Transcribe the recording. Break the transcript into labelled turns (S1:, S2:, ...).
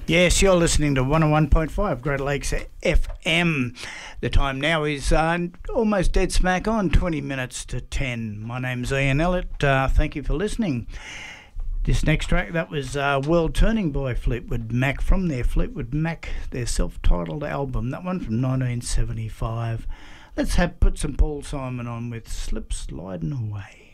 S1: Yes, you're listening to 101.5 Great Lakes FM. The time now is almost dead smack on, 20 minutes to 10. My name's Ian Ellett. Thank you for listening. This next track, that was World Turning by Fleetwood Mac from their Fleetwood Mac, their self-titled album. That one from 1975. Let's put some Paul Simon on with Slip Sliding Away.